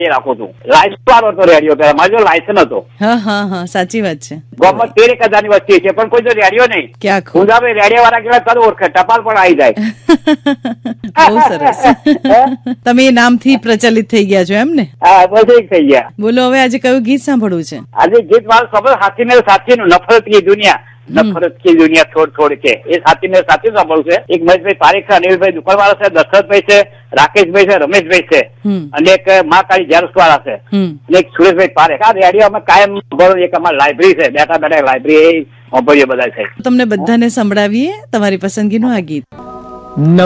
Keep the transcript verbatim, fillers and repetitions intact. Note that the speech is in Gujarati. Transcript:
એ રાખું છું. લાયસન્સ વાળો હતો રેડિયો પેલા, મારો જો લાયસન્સ હતો. હા હા હા સાચી વાત છે. ગોમત તેર એક હજારની વસ્તી છે, પણ કોઈ જો રેડિયો નહીં. ક્યાં હું ભાઈ રેડિયો વાળા કેવા તરત ઓળખે, ટપાલ પણ આવી જાય. બહુ સરસ. તમે એ નામથી પ્રચલિત થઈ ગયા છો એમ ને? હા, બધું થઈ ગયા. બોલો, હવે આજે કયું ગીત સાંભળવું છે? આજે ગીત મારું ખબર, હાથી ને સાથી નું, નફરત કી દુનિયા. નફરત કી દુનિયા છોડ છોડ કે, એ સાથી ને સાથી સાંભળવું છે. એક મહેશભાઈ પારેખ છે, અનિલભાઈ દુકાન વાળા છે, દશરથભાઈ છે, રાકેશભાઈ છે, રમેશભાઈ છે, અને એક મા કાળી ઝેરોક્ષ વાળા છે, અને એક સુરેશભાઈ પારેખ. આ રેડિયો અમે કાયમ એક અમારી લાઇબ્રેરી છે, બેઠા બેઠા લાઇબ્રેરી બધા છે. તમને બધાને સંભળાવીએ તમારી પસંદગીનું આ ગીત.